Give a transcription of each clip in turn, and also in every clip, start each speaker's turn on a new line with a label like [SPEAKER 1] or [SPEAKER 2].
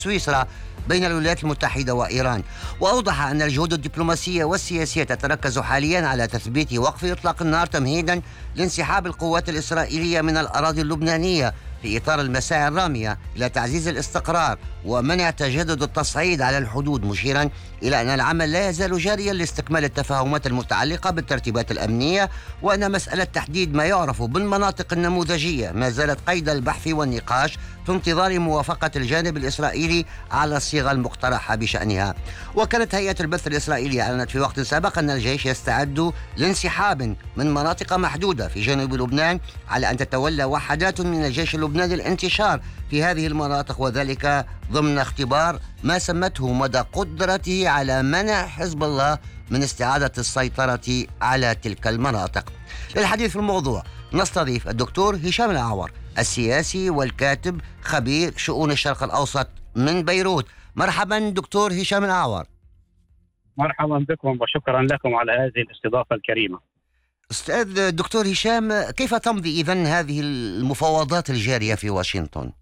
[SPEAKER 1] سويسرا بين الولايات المتحدة وإيران. وأوضح أن الجهود الدبلوماسية والسياسية تتركز حاليا على تثبيت وقف إطلاق النار تمهيدا لانسحاب القوات الإسرائيلية من الأراضي اللبنانية في إطار المساعي الرامية إلى تعزيز الاستقرار ومنع تجدد التصعيد على الحدود، مشيرا إلى أن العمل لا يزال جاريا لاستكمال التفاهمات المتعلقة بالترتيبات الأمنية، وأن مسألة تحديد ما يعرف بالمناطق النموذجية ما زالت قيد البحث والنقاش في انتظار موافقة الجانب الإسرائيلي على الصيغة المقترحة بشأنها. وكانت هيئة البث الإسرائيلية أعلنت في وقت سابق أن الجيش يستعد لانسحاب من مناطق محدودة في جنوب لبنان، على أن تتولى وحدات من الجيش اللبناني الانتشار في هذه المناطق، وذلك ضمن اختبار ما سمته مدى قدرته على منع حزب الله من استعادة السيطرة على تلك المناطق. للحديث في الموضوع نستضيف الدكتور هشام الأعور، السياسي والكاتب خبير شؤون الشرق الأوسط من بيروت. مرحبا دكتور هشام الأعور.
[SPEAKER 2] مرحبا بكم وشكرا لكم على هذه الاستضافة الكريمة.
[SPEAKER 1] أستاذ الدكتور هشام، كيف تمضي إذن هذه المفاوضات الجارية في واشنطن؟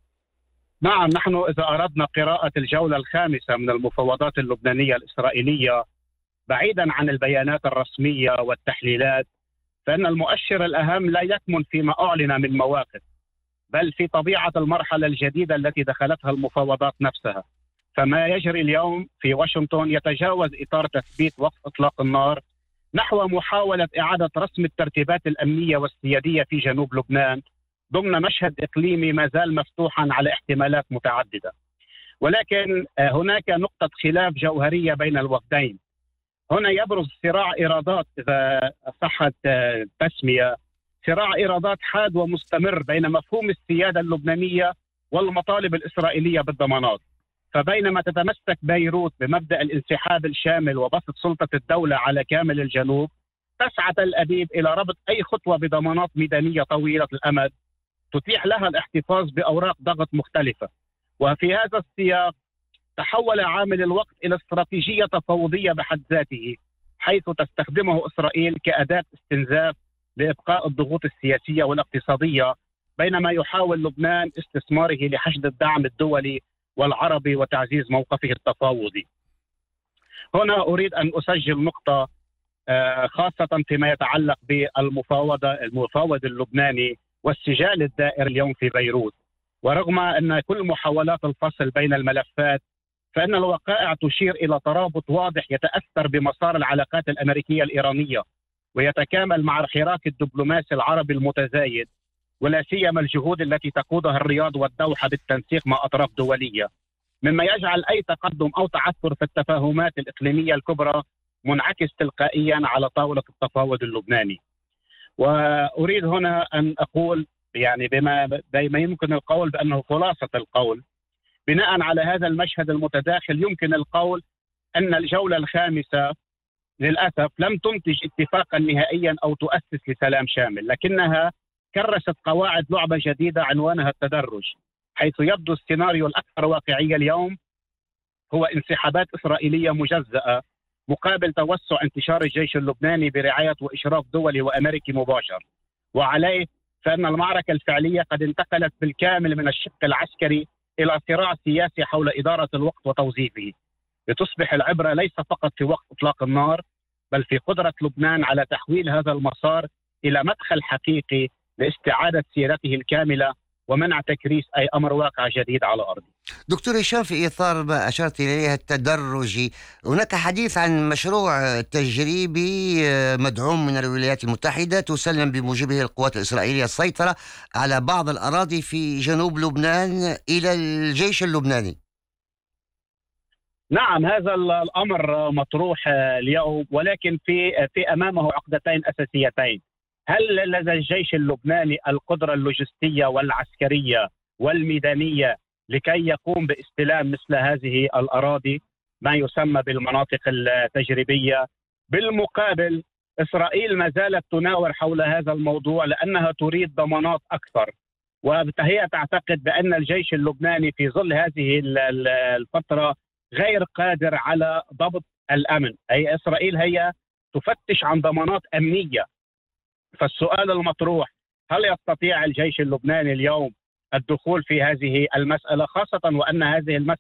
[SPEAKER 2] نعم، نحن إذا أردنا قراءة الجولة الخامسة من المفاوضات اللبنانية الإسرائيلية بعيدا عن البيانات الرسمية والتحليلات، فإن المؤشر الأهم لا يكمن فيما أعلن من مواقف، بل في طبيعة المرحلة الجديدة التي دخلتها المفاوضات نفسها. فما يجري اليوم في واشنطن يتجاوز إطار تثبيت وقف إطلاق النار نحو محاولة إعادة رسم الترتيبات الأمنية والسيادية في جنوب لبنان ضمن مشهد إقليمي ما زال مفتوحا على احتمالات متعددة. ولكن هناك نقطة خلاف جوهرية بين الوفدين. هنا يبرز صراع إيرادات، إذا صحت التسمية، صراع إيرادات حاد ومستمر بين مفهوم السيادة اللبنانية والمطالب الإسرائيلية بالضمانات. فبينما تتمسك بيروت بمبدأ الانسحاب الشامل وبسط سلطة الدولة على كامل الجنوب، تسعى تل أبيب إلى ربط أي خطوة بضمانات ميدانية طويلة الأمد تتيح لها الاحتفاظ بأوراق ضغط مختلفة. وفي هذا السياق تحول عامل الوقت إلى استراتيجية تفاوضية بحد ذاته، حيث تستخدمه إسرائيل كأداة استنزاف لإبقاء الضغوط السياسية والاقتصادية، بينما يحاول لبنان استثماره لحشد الدعم الدولي والعربي وتعزيز موقفه التفاوضي. هنا أريد أن أسجل نقطة خاصة فيما يتعلق المفاوض اللبناني والسجال الدائر اليوم في بيروت. ورغم أن كل محاولات الفصل بين الملفات، فإن الوقائع تشير إلى ترابط واضح يتأثر بمسار العلاقات الأمريكية الإيرانية ويتكامل مع الحراك الدبلوماسي العربي المتزايد، ولا سيما الجهود التي تقودها الرياض والدوحة بالتنسيق مع أطراف دولية، مما يجعل أي تقدم أو تعثر في التفاهمات الإقليمية الكبرى منعكس تلقائيا على طاولة التفاوض اللبناني. وأريد هنا أن أقول يعني بما يمكن القول بأنه خلاصة القول، بناء على هذا المشهد المتداخل يمكن القول أن الجولة الخامسة للأسف لم تنتج اتفاقا نهائيا أو تؤسس لسلام شامل، لكنها كرست قواعد لعبة جديدة عنوانها التدرج، حيث يبدو السيناريو الأكثر واقعية اليوم هو انسحابات إسرائيلية مجزأة مقابل توسع انتشار الجيش اللبناني برعاية وإشراف دولي وأمريكي مباشر. وعليه فإن المعركة الفعلية قد انتقلت بالكامل من الشق العسكري إلى صراع سياسي حول إدارة الوقت وتوظيفه، لتصبح العبرة ليس فقط في وقت إطلاق النار، بل في قدرة لبنان على تحويل هذا المسار إلى مدخل حقيقي لاستعادة سيرته الكاملة ومنع تكريس أي أمر واقع جديد على أرضه.
[SPEAKER 1] دكتور هشام، في إطار ما أشرت إليه التدرجي، هناك حديث عن مشروع تجريبي مدعوم من الولايات المتحدة تسلم بموجبه القوات الإسرائيلية السيطرة على بعض الأراضي في جنوب لبنان إلى الجيش اللبناني.
[SPEAKER 2] نعم، هذا الأمر مطروح اليوم، ولكن في أمامه عقدتين أساسيتين. هل لدى الجيش اللبناني القدرة اللوجستية والعسكرية والميدانية لكي يقوم باستلام مثل هذه الأراضي ما يسمى بالمناطق التجريبية؟ بالمقابل إسرائيل ما زالت تناور حول هذا الموضوع لأنها تريد ضمانات أكثر، وهي تعتقد بأن الجيش اللبناني في ظل هذه الفترة غير قادر على ضبط الأمن. أي إسرائيل هي تفتش عن ضمانات أمنية. فالسؤال المطروح، هل يستطيع الجيش اللبناني اليوم الدخول في هذه المسألة، خاصة وأن هذه